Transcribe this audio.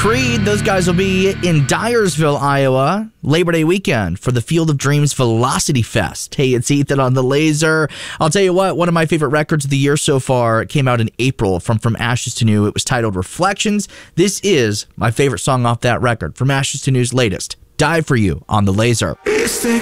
Creed, those guys will be in Dyersville, Iowa, Labor Day weekend for the Field of Dreams Velocity Fest. Hey, it's Ethan on the Laser. I'll tell you what, one of my favorite records of the year so far came out in April from Ashes to New. It was titled Reflections. This is my favorite song off that record, From Ashes to New's latest. Die For You on the Laser. It's the